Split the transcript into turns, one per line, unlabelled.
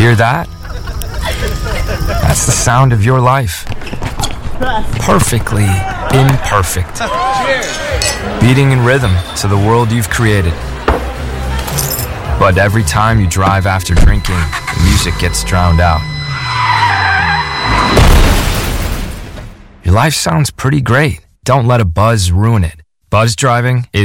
Hear that? That's the sound of your life. Perfectly imperfect. Beating in rhythm to the world you've created. But every time you drive after drinking, the music gets drowned out. Your life sounds pretty great. Don't let a buzz ruin it. Buzz driving is